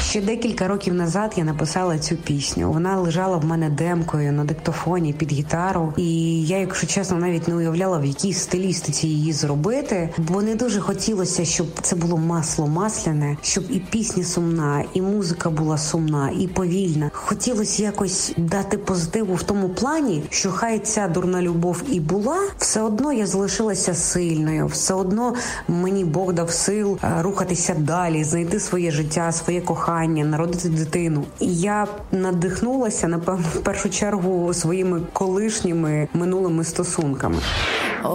Ще декілька років назад я написала цю пісню. Вона лежала в мене демкою на диктофоні під гітару. І я, якщо чесно, навіть не уявляла, в якій стилістиці її зробити. Бо не дуже хотілося, щоб це було масло масляне, щоб і пісня сумна, і музика була сумна, і повільна. Хотілося якось дати позитиву в тому плані, що хай ця дурна любов і була, все одно я залишилася сильною, все одно мені Бог дав сил рухатися далі, знайти своє життя, своє кохання, народити дитину. І я надихнулася, напевно, в першу чергу своїми колишніми минулими стосунками.